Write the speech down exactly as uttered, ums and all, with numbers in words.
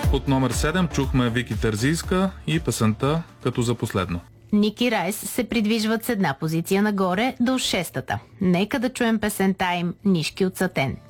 От номер седем чухме Вики Терзийска и песента "Като за последно". Ники Райс се придвижват с една позиция нагоре до шестата. Нека да чуем песента им "Нишки от сатен".